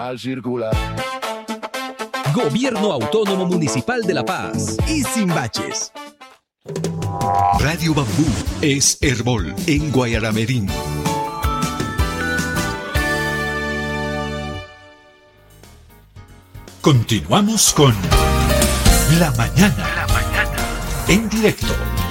al circular. Gobierno Autónomo Municipal de La Paz. Y sin baches. Radio Bambú es Herbol en Guayaramerín. Continuamos con La Mañana. En directo.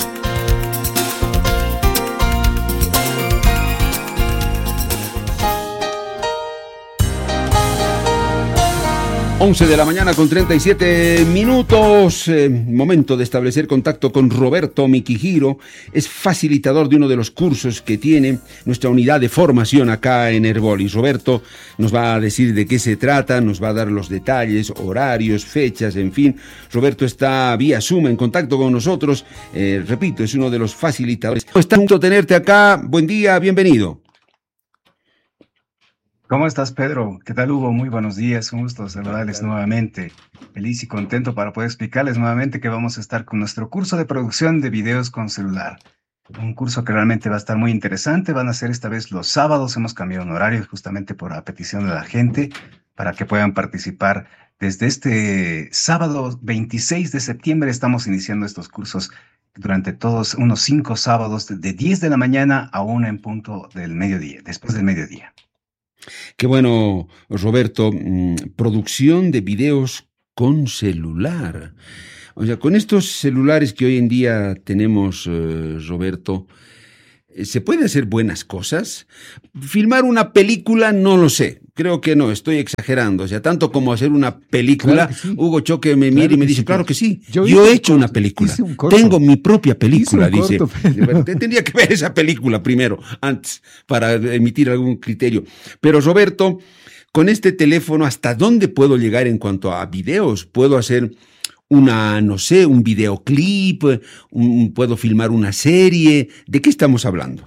11 de la mañana con 37 minutos. Momento de establecer contacto con Roberto Mikihiro. Es facilitador de uno de los cursos que tiene nuestra unidad de formación acá en Herbolis. Roberto nos va a decir de qué se trata, nos va a dar los detalles, horarios, fechas, en fin. Roberto está vía Zoom en contacto con nosotros. Repito, es uno de los facilitadores. Está un gusto tenerte acá. Buen día, bienvenido. ¿Cómo estás, Pedro? ¿Qué tal, Hugo? Muy buenos días, un gusto saludarles nuevamente. Feliz y contento para poder explicarles nuevamente que vamos a estar con nuestro curso de producción de videos con celular. Un curso que realmente va a estar muy interesante. Van a ser esta vez los sábados. Hemos cambiado un horario justamente por la petición de la gente para que puedan participar. Desde este sábado 26 de septiembre estamos iniciando estos cursos durante todos unos 5 sábados de 10 de la mañana a 1 en punto del mediodía, después del mediodía. Qué bueno, Roberto, producción de videos con celular. O sea, con estos celulares que hoy en día tenemos, Roberto, ¿se puede hacer buenas cosas? Filmar una película, no lo sé. Creo que no, estoy exagerando. O sea, tanto como hacer una película, claro sí. Hugo Choque me mira y me dice, claro que sí, yo he hecho una película. Tengo mi propia película, dice. Tendría que ver esa película primero, antes, para emitir algún criterio. Pero, Roberto, con este teléfono, ¿hasta dónde puedo llegar en cuanto a videos? ¿Puedo hacer un videoclip? ¿Puedo filmar una serie? ¿De qué estamos hablando?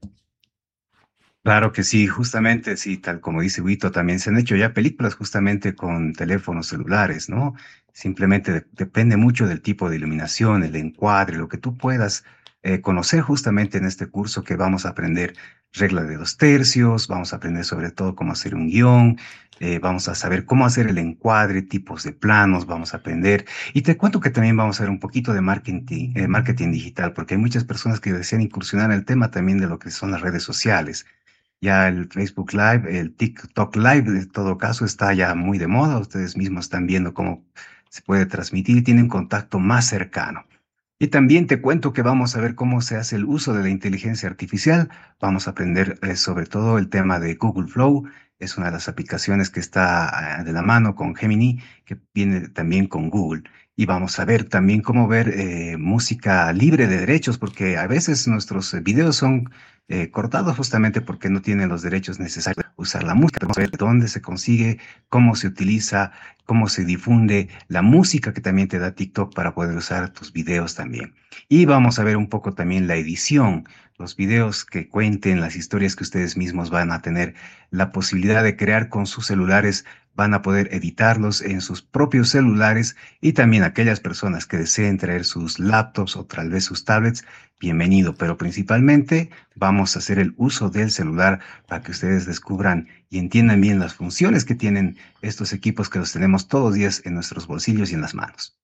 Claro que sí, justamente, sí, tal como dice Huito, también se han hecho ya películas justamente con teléfonos celulares, ¿no? Simplemente depende mucho del tipo de iluminación, el encuadre, lo que tú puedas conocer justamente en este curso que vamos a aprender regla de 2 tercios, vamos a aprender sobre todo cómo hacer un guión, vamos a saber cómo hacer el encuadre, tipos de planos, vamos a aprender. Y te cuento que también vamos a ver un poquito de marketing digital, porque hay muchas personas que desean incursionar en el tema también de lo que son las redes sociales. Ya el Facebook Live, el TikTok Live, en todo caso, está ya muy de moda. Ustedes mismos están viendo cómo se puede transmitir y tienen contacto más cercano. Y también te cuento que vamos a ver cómo se hace el uso de la inteligencia artificial. Vamos a aprender sobre todo el tema de Google Flow. Es una de las aplicaciones que está de la mano con Gemini, que viene también con Google. Y vamos a ver también cómo ver música libre de derechos, porque a veces nuestros videos son cortados justamente porque no tienen los derechos necesarios para usar la música. Vamos a ver dónde se consigue, cómo se utiliza, cómo se difunde la música que también te da TikTok para poder usar tus videos también. Y vamos a ver un poco también la edición, los videos que cuenten las historias que ustedes mismos van a tener la posibilidad de crear con sus celulares, van a poder editarlos en sus propios celulares, y también aquellas personas que deseen traer sus laptops o tal vez sus tablets, bienvenido, pero principalmente vamos a hacer el uso del celular para que ustedes descubran y entiendan bien las funciones que tienen estos equipos que los tenemos todos los días en nuestros bolsillos y en las manos.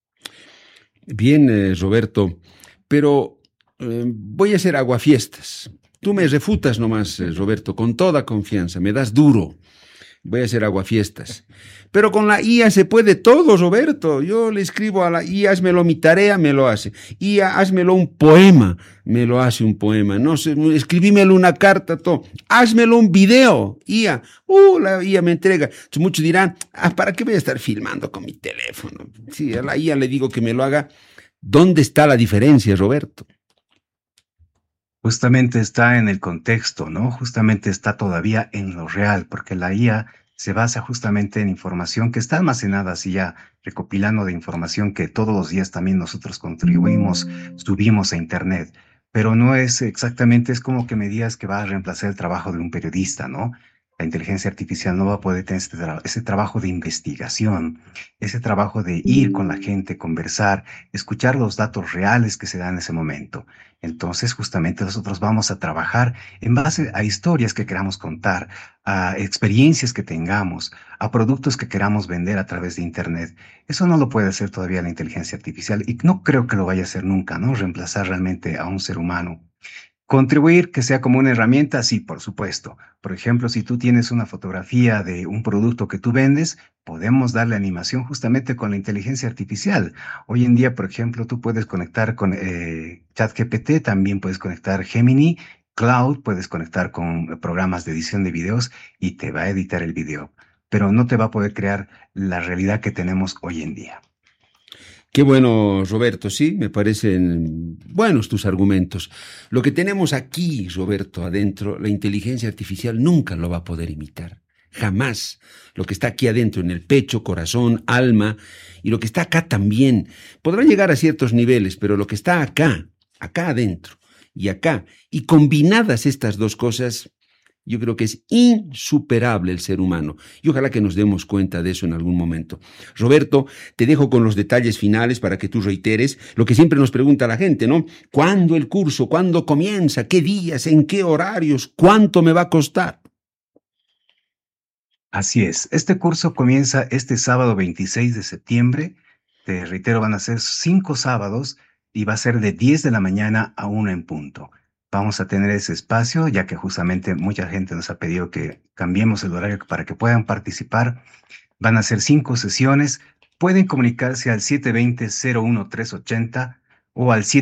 Bien, Roberto, pero voy a hacer aguafiestas. Tú me refutas nomás, Roberto, con toda confianza, me das duro. Voy a hacer aguafiestas. Pero con la IA se puede todo, Roberto. Yo le escribo a la IA, házmelo mi tarea, me lo hace. IA, házmelo un poema, me lo hace un poema. No sé, escribímelo una carta, todo. Házmelo un video, IA. La IA me entrega. Entonces muchos dirán, ¿para qué voy a estar filmando con mi teléfono? Sí, a la IA le digo que me lo haga. ¿Dónde está la diferencia, Roberto? Justamente está en el contexto, ¿no? Justamente está todavía en lo real, porque la IA se basa justamente en información que está almacenada así ya, recopilando de información que todos los días también nosotros contribuimos, subimos a Internet. Pero no es exactamente, es como que me digas que va a reemplazar el trabajo de un periodista, ¿no? La inteligencia artificial no va a poder tener ese trabajo de investigación, ese trabajo de ir con la gente, conversar, escuchar los datos reales que se dan en ese momento. Entonces, justamente nosotros vamos a trabajar en base a historias que queramos contar, a experiencias que tengamos, a productos que queramos vender a través de Internet. Eso no lo puede hacer todavía la inteligencia artificial y no creo que lo vaya a hacer nunca, ¿no? Reemplazar realmente a un ser humano. Contribuir, que sea como una herramienta, sí, por supuesto. Por ejemplo, si tú tienes una fotografía de un producto que tú vendes, podemos darle animación justamente con la inteligencia artificial. Hoy en día, por ejemplo, tú puedes conectar con ChatGPT, también puedes conectar Gemini, Cloud, puedes conectar con programas de edición de videos y te va a editar el video, pero no te va a poder crear la realidad que tenemos hoy en día. Qué bueno, Roberto, sí, me parecen buenos tus argumentos. Lo que tenemos aquí, Roberto, adentro, la inteligencia artificial nunca lo va a poder imitar. Jamás. Lo que está aquí adentro, en el pecho, corazón, alma, y lo que está acá también. Podrá llegar a ciertos niveles, pero lo que está acá adentro, y acá, y combinadas estas dos cosas, yo creo que es insuperable el ser humano y ojalá que nos demos cuenta de eso en algún momento. Roberto, te dejo con los detalles finales para que tú reiteres lo que siempre nos pregunta la gente, ¿no? ¿Cuándo el curso? ¿Cuándo comienza? ¿Qué días? ¿En qué horarios? ¿Cuánto me va a costar? Así es, este curso comienza este sábado 26 de septiembre. Te reitero, van a ser 5 sábados y va a ser de 10 de la mañana a 1 en punto. Vamos a tener ese espacio, ya que justamente mucha gente nos ha pedido que cambiemos el horario para que puedan participar. Van a ser 5 sesiones. Pueden comunicarse al 720-01380 o al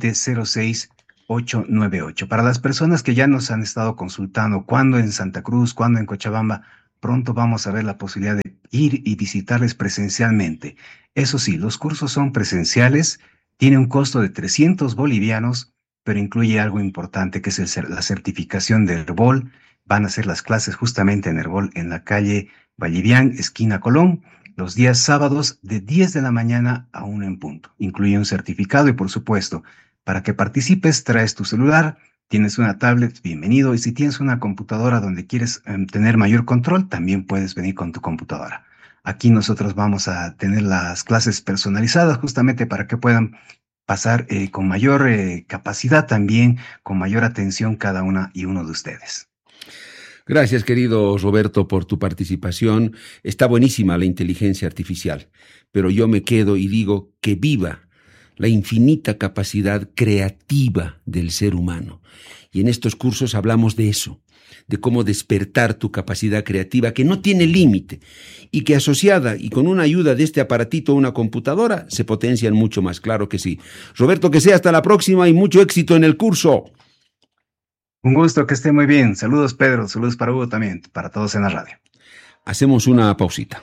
720-06898. Para las personas que ya nos han estado consultando, cuándo en Santa Cruz, cuándo en Cochabamba, pronto vamos a ver la posibilidad de ir y visitarles presencialmente. Eso sí, los cursos son presenciales, tiene un costo de 300 bolivianos, pero incluye algo importante que es la certificación de Herbol. Van a ser las clases justamente en Herbol, en la calle Vallivian, esquina Colón, los días sábados de 10 de la mañana a 1 en punto. Incluye un certificado y, por supuesto, para que participes, traes tu celular, tienes una tablet, bienvenido, y si tienes una computadora donde quieres tener mayor control, también puedes venir con tu computadora. Aquí nosotros vamos a tener las clases personalizadas justamente para que puedan pasar con mayor capacidad también, con mayor atención cada una y uno de ustedes. Gracias, querido Roberto, por tu participación. Está buenísima la inteligencia artificial, pero yo me quedo y digo que viva la infinita capacidad creativa del ser humano. Y en estos cursos hablamos de eso, de cómo despertar tu capacidad creativa que no tiene límite y que asociada y con una ayuda de este aparatito, una computadora, se potencian mucho más, claro que sí. Roberto, que sea hasta la próxima y mucho éxito en el curso. Un gusto, que esté muy bien. Saludos, Pedro, saludos para Hugo también, para todos en la radio. Hacemos una pausita.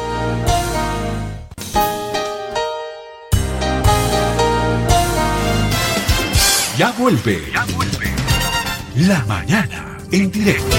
Ya vuelve. La mañana en directo.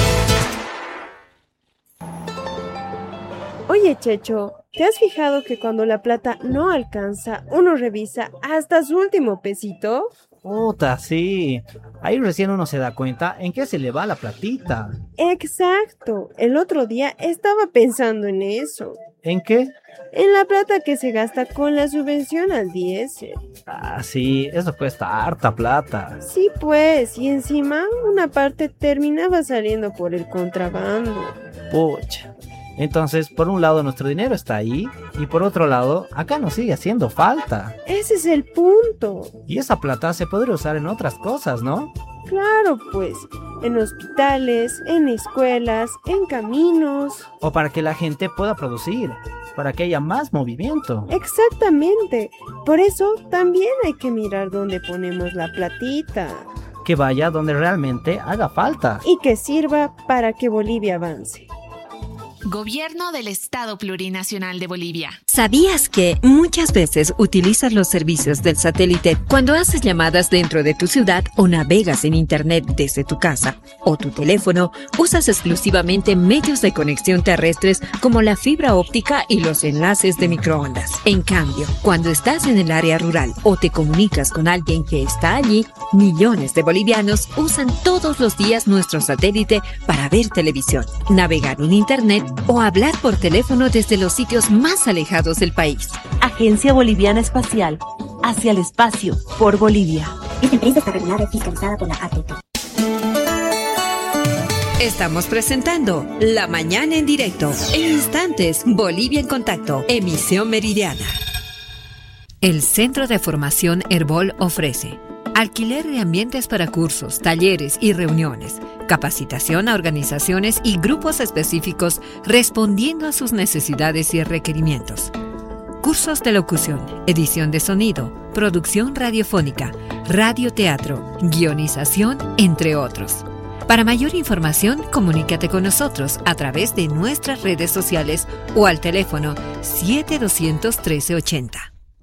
Oye, Checho, ¿te has fijado que cuando la plata no alcanza, uno revisa hasta su último pesito? Puta, sí. Ahí recién uno se da cuenta en qué se le va la platita. Exacto. El otro día estaba pensando en eso. ¿En qué? En la plata que se gasta con la subvención al diésel. Ah, sí, eso cuesta harta plata. Sí, pues, y encima una parte terminaba saliendo por el contrabando. Pucha. Entonces, por un lado nuestro dinero está ahí y por otro lado, acá nos sigue haciendo falta. Ese es el punto. Y esa plata se podría usar en otras cosas, ¿no? Claro, pues, en hospitales, en escuelas, en caminos. O para que la gente pueda producir, para que haya más movimiento. Exactamente. Por eso también hay que mirar dónde ponemos la platita. Que vaya donde realmente haga falta. Y que sirva para que Bolivia avance. Gobierno del Estado Plurinacional de Bolivia. ¿Sabías que muchas veces utilizas los servicios del satélite cuando haces llamadas dentro de tu ciudad o navegas en internet desde tu casa o tu teléfono? Usas exclusivamente medios de conexión terrestres como la fibra óptica y los enlaces de microondas. En cambio, cuando estás en el área rural o te comunicas con alguien que está allí, millones de bolivianos usan todos los días nuestro satélite para ver televisión, navegar en internet o hablar por teléfono desde los sitios más alejados del país. Agencia Boliviana Espacial, hacia el espacio, por Bolivia. Esta empresa está regulada y fiscalizada por la ATP. Estamos presentando La Mañana en Directo. En instantes, Bolivia en Contacto, emisión meridiana. El Centro de Formación Herbol ofrece alquiler de ambientes para cursos, talleres y reuniones, capacitación a organizaciones y grupos específicos respondiendo a sus necesidades y requerimientos. Cursos de locución, edición de sonido, producción radiofónica, radioteatro, guionización, entre otros. Para mayor información, comunícate con nosotros a través de nuestras redes sociales o al teléfono 7200-1380.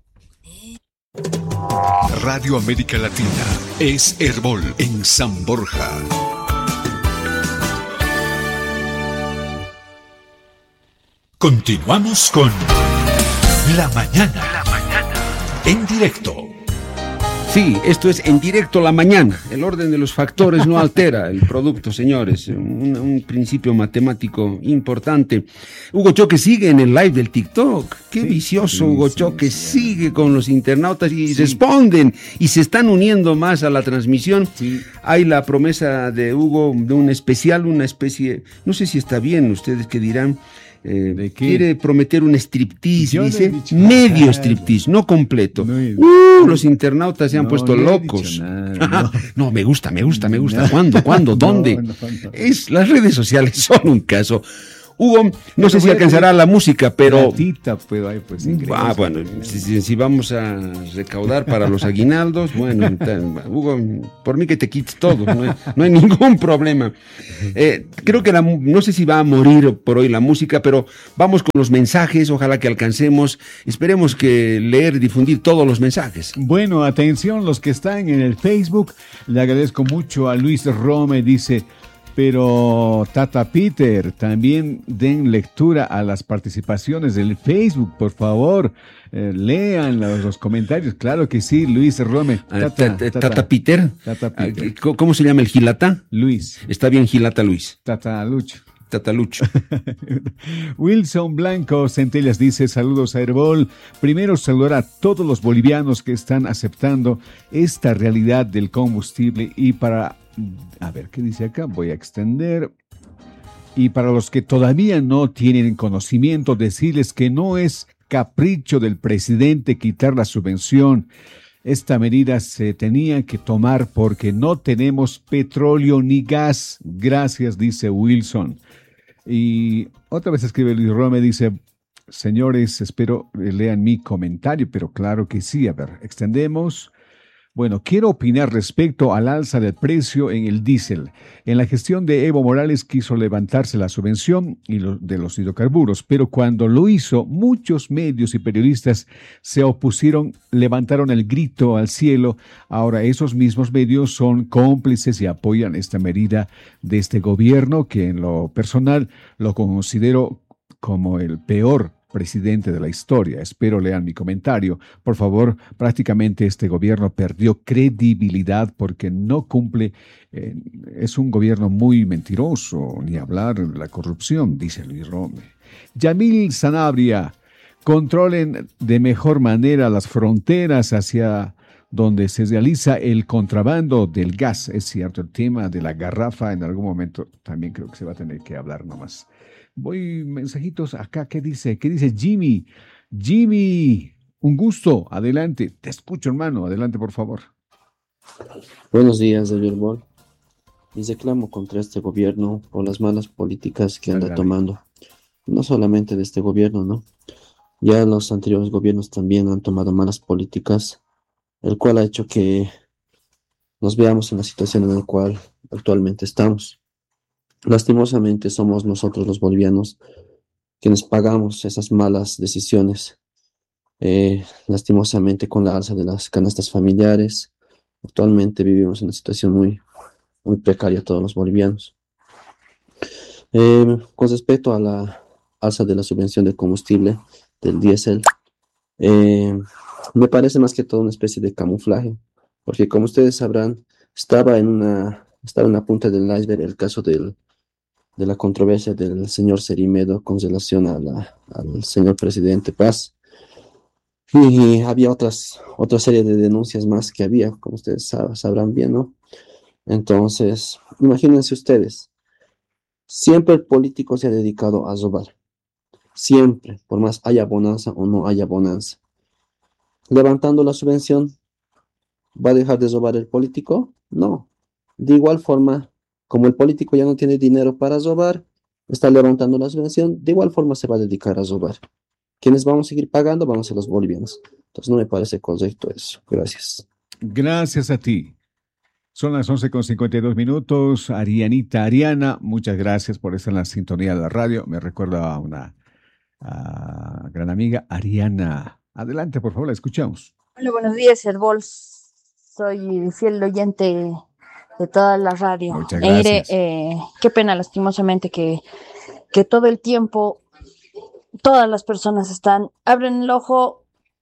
Radio América Latina es Herbol en San Borja. Continuamos con La Mañana. En directo. Sí, esto es En Directo la Mañana. El orden de los factores no altera el producto, señores. Un principio matemático importante. Hugo Choque sigue en el live del TikTok. Qué vicioso Hugo Choque. Sigue con los internautas y responden y se están uniendo más a la transmisión. Hay la promesa de Hugo de un especial, una especie, no sé si está bien, ustedes qué dirán. Quiere prometer un striptease, dice, medio striptease, no completo. Los internautas se han puesto locos. No, me gusta. ¿Cuándo? ¿Dónde? Las redes sociales son un caso. Hugo, no sé si alcanzará la música, pero... bueno, si vamos a recaudar para los aguinaldos, bueno, Hugo, por mí que te quites todo, no hay ningún problema. Creo que no sé si va a morir por hoy la música, pero vamos con los mensajes, ojalá que alcancemos, esperemos que leer y difundir todos los mensajes. Bueno, atención, los que están en el Facebook, le agradezco mucho a Luis Rome, dice... Pero, Tata Peter, también den lectura a las participaciones del Facebook, por favor. Lean los comentarios. Claro que sí, Luis Rome. Tata Peter. ¿Cómo se llama el Gilata? Luis. Está bien, Gilata Luis. Tata Lucho. Wilson Blanco Centellas dice: saludos a Herbol. Primero saludar a todos los bolivianos que están aceptando esta realidad del combustible y para... A ver, ¿qué dice acá? Voy a extender. Y para los que todavía no tienen conocimiento, decirles que no es capricho del presidente quitar la subvención. Esta medida se tenía que tomar porque no tenemos petróleo ni gas. Gracias, dice Wilson. Y otra vez escribe Luis Rome, dice: señores, espero lean mi comentario, pero claro que sí. A ver, extendemos. Bueno, quiero opinar respecto al alza del precio en el diésel. En la gestión de Evo Morales quiso levantarse la subvención de los hidrocarburos, pero cuando lo hizo, muchos medios y periodistas se opusieron, levantaron el grito al cielo. Ahora esos mismos medios son cómplices y apoyan esta medida de este gobierno, que en lo personal lo considero como el peor presidente de la historia. Espero lean mi comentario. Por favor, prácticamente este gobierno perdió credibilidad porque no cumple. Es un gobierno muy mentiroso, ni hablar de la corrupción, dice Luis Rome. Yamil Sanabria: controlen de mejor manera las fronteras hacia donde se realiza el contrabando del gas. Es cierto, el tema de la garrafa en algún momento también creo que se va a tener que hablar nomás. Voy mensajitos acá. ¿Qué dice Jimmy? Jimmy, un gusto. Adelante. Te escucho, hermano. Adelante, por favor. Buenos días, David Bol. Y reclamo contra este gobierno por las malas políticas que anda tomando. No solamente de este gobierno, ¿no? Ya los anteriores gobiernos también han tomado malas políticas, el cual ha hecho que nos veamos en la situación en la cual actualmente estamos. Lastimosamente somos nosotros los bolivianos quienes pagamos esas malas decisiones. Lastimosamente, con la alza de las canastas familiares, actualmente vivimos en una situación muy, muy precaria todos los bolivianos. Con respecto a la alza de la subvención de combustible del diésel, me parece más que todo una especie de camuflaje, porque como ustedes sabrán, estaba en la punta del iceberg el caso de la controversia del señor Cerimedo con relación al señor presidente Paz. Y había otra serie de denuncias más que había, como ustedes sabrán bien, ¿no? Entonces, imagínense ustedes, siempre el político se ha dedicado a robar, siempre, por más haya bonanza o no haya bonanza. Levantando la subvención, ¿va a dejar de robar el político? No. De igual forma, como el político ya no tiene dinero para robar, está levantando la subvención, de igual forma se va a dedicar a robar. ¿Quiénes vamos a seguir pagando? Vamos a ser los bolivianos. Entonces no me parece correcto eso. Gracias. Gracias a ti. Son las 11:52. Ariana, muchas gracias por estar en la sintonía de la radio. Me recuerda a una gran amiga, Ariana. Adelante, por favor, la escuchamos. Hola, buenos días, Herbol. Soy fiel oyente de toda la radio. Muchas gracias. Qué pena, lastimosamente, que todo el tiempo todas las personas abren el ojo,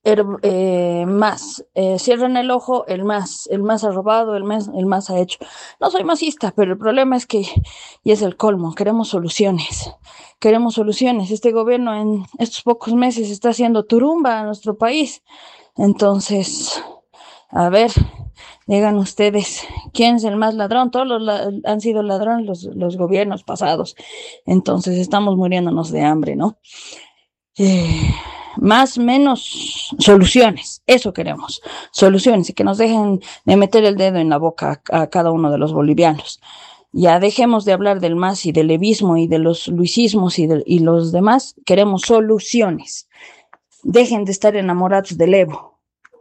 cierran el ojo, el más ha robado, el más ha hecho. No soy masista, pero el problema es que, y es el colmo, queremos soluciones. Este gobierno en estos pocos meses está haciendo turumba a nuestro país. Entonces, a ver, digan ustedes, ¿quién es el más ladrón? Todos han sido ladrones los gobiernos pasados. Entonces, estamos muriéndonos de hambre, ¿no? Menos soluciones, eso queremos, soluciones, y que nos dejen de meter el dedo en la boca a cada uno de los bolivianos. Ya dejemos de hablar del MAS y del levismo y de los luisismos y los demás, queremos soluciones. Dejen de estar enamorados del Evo.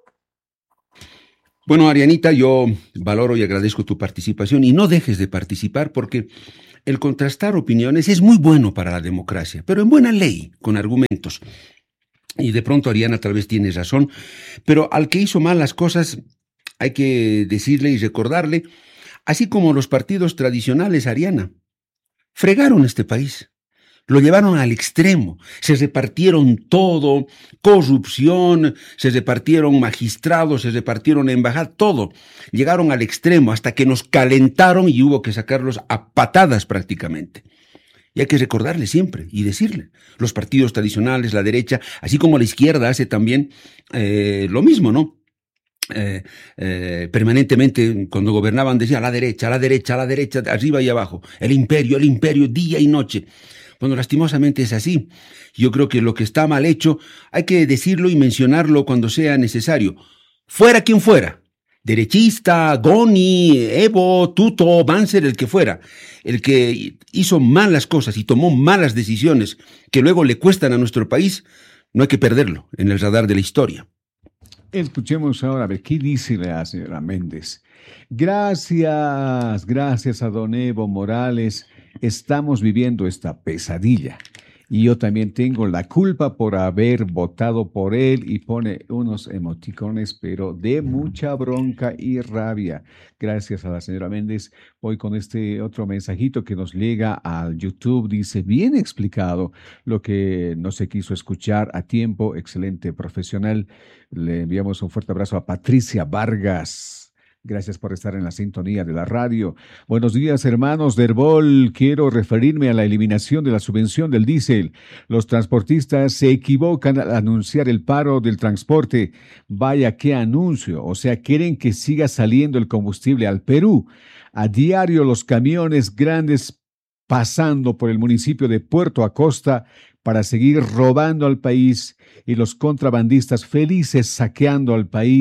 Bueno, Arianita, yo valoro y agradezco tu participación y no dejes de participar porque el contrastar opiniones es muy bueno para la democracia, pero en buena ley, con argumentos. Y de pronto Ariana tal vez tiene razón, pero al que hizo mal las cosas hay que decirle y recordarle, así como los partidos tradicionales, Ariana, fregaron este país. Lo llevaron al extremo, se repartieron todo, corrupción, se repartieron magistrados, se repartieron embajadas, todo. Llegaron al extremo hasta que nos calentaron y hubo que sacarlos a patadas prácticamente. Y hay que recordarle siempre y decirle, los partidos tradicionales, la derecha, así como la izquierda hace también lo mismo, ¿no? Permanentemente cuando gobernaban decía a la derecha, arriba y abajo, el imperio, día y noche. Bueno, lastimosamente es así. Yo creo que lo que está mal hecho hay que decirlo y mencionarlo cuando sea necesario. Fuera quien fuera, derechista, Goni, Evo, Tuto, Banzer, el que fuera, el que hizo malas cosas y tomó malas decisiones que luego le cuestan a nuestro país, no hay que perderlo en el radar de la historia. Escuchemos ahora a ver qué dice la señora Méndez. Gracias a don Evo Morales. Estamos viviendo esta pesadilla y yo también tengo la culpa por haber votado por él, y pone unos emoticones pero de mucha bronca y rabia. Gracias a la señora Méndez. Voy con este otro mensajito que nos llega al YouTube. Dice, bien explicado lo que no se quiso escuchar a tiempo, excelente profesional. Le enviamos un fuerte abrazo a Patricia Vargas. Gracias por estar en la sintonía de la radio. Buenos días, hermanos de Herbol. Quiero referirme a la eliminación de la subvención del diésel. Los transportistas se equivocan al anunciar el paro del transporte. Vaya, qué anuncio. O sea, quieren que siga saliendo el combustible al Perú. A diario los camiones grandes pasando por el municipio de Puerto Acosta para seguir robando al país, y los contrabandistas felices saqueando al país.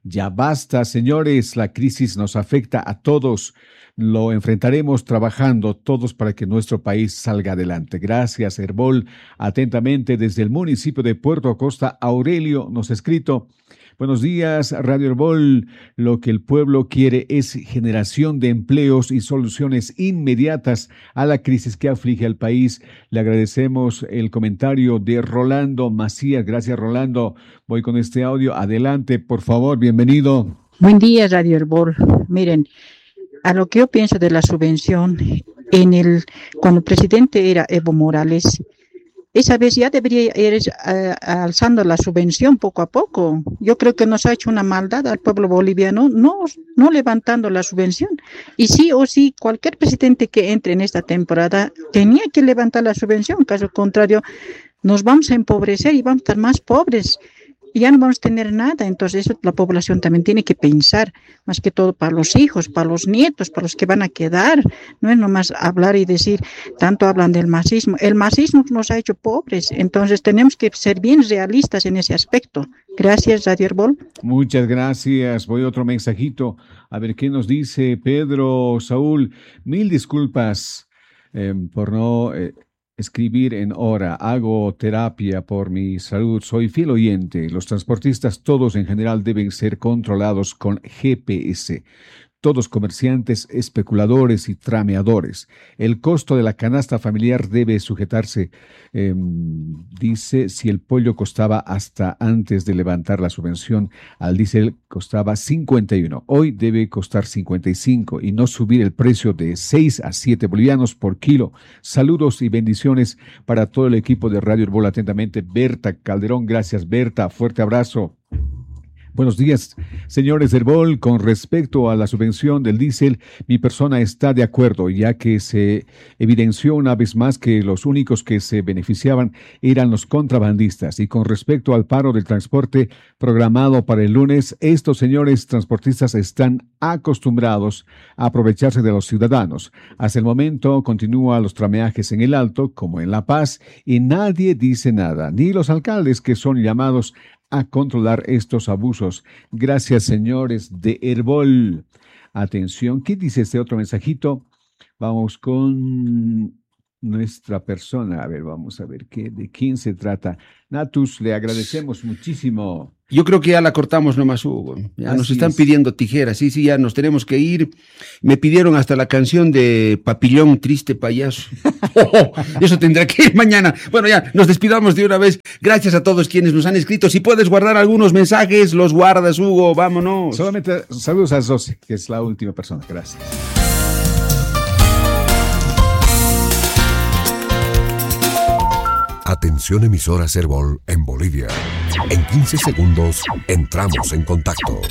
Ya basta, señores, la crisis nos afecta a todos. Lo enfrentaremos trabajando todos para que nuestro país salga adelante. Gracias, Herbol. Atentamente desde el municipio de Puerto Acosta, Aurelio nos ha escrito: buenos días, Radio Herbol. Lo que el pueblo quiere es generación de empleos y soluciones inmediatas a la crisis que aflige al país. Le agradecemos el comentario de Rolando Macías. Gracias, Rolando. Voy con este audio. Adelante, por favor. Bienvenido. Buen día, Radio Herbol. Miren, a lo que yo pienso de la subvención, cuando el presidente era Evo Morales, esa vez ya debería ir alzando la subvención poco a poco. Yo creo que nos ha hecho una maldad al pueblo boliviano no levantando la subvención. Y sí o sí, cualquier presidente que entre en esta temporada tenía que levantar la subvención. Caso contrario, nos vamos a empobrecer y vamos a estar más pobres. Y ya no vamos a tener nada. Entonces eso la población también tiene que pensar, más que todo para los hijos, para los nietos, para los que van a quedar. No es nomás hablar y decir, tanto hablan del masismo. El masismo nos ha hecho pobres, entonces tenemos que ser bien realistas en ese aspecto. Gracias, Radio Herbol. Muchas gracias. Voy a otro mensajito. A ver qué nos dice Pedro Saúl. Mil disculpas por no... escribir en hora, hago terapia por mi salud, soy fiel oyente. Los transportistas todos en general deben ser controlados con GPS. Todos comerciantes, especuladores y trameadores. El costo de la canasta familiar debe sujetarse, dice, si el pollo costaba hasta antes de levantar la subvención al diésel costaba 51. Hoy debe costar 55 y no subir el precio de 6 a 7 bolivianos por kilo. Saludos y bendiciones para todo el equipo de Radio Herbol. Atentamente, Berta Calderón. Gracias, Berta. Fuerte abrazo. Buenos días, señores Herbol. Con respecto a la subvención del diésel, mi persona está de acuerdo, ya que se evidenció una vez más que los únicos que se beneficiaban eran los contrabandistas. Y con respecto al paro del transporte programado para el lunes, estos señores transportistas están acostumbrados a aprovecharse de los ciudadanos. Hasta el momento continúan los trameajes en el Alto, como en La Paz, y nadie dice nada, ni los alcaldes que son llamados a controlar estos abusos. Gracias, señores de Herbol. Atención, ¿qué dice este otro mensajito? Vamos con nuestra persona. A ver, vamos a ver de quién se trata. Natus, le agradecemos muchísimo. Yo creo que ya la cortamos nomás, Hugo. Ya nos están pidiendo tijeras. Sí, ya nos tenemos que ir. Me pidieron hasta la canción de Papillón, Triste Payaso. Eso tendrá que ir mañana. Bueno, ya nos despidamos de una vez. Gracias a todos quienes nos han escrito. Si puedes guardar algunos mensajes, los guardas, Hugo. Vámonos. Solamente saludos a José, que es la última persona. Gracias. Atención, emisoras Herbol en Bolivia. En 15 segundos entramos en contacto.